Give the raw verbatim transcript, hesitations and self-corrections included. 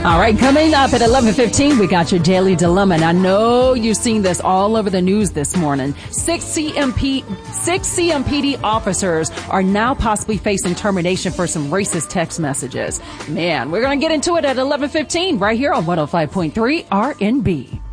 All right, coming up at eleven fifteen, we got your Daily Dilemma. And I know you've seen this all over the news this morning. Six C M P, six C M P D officers are now possibly facing termination for some racist text messages. Man, we're going to get into it at eleven fifteen right here on one oh five point three R N B.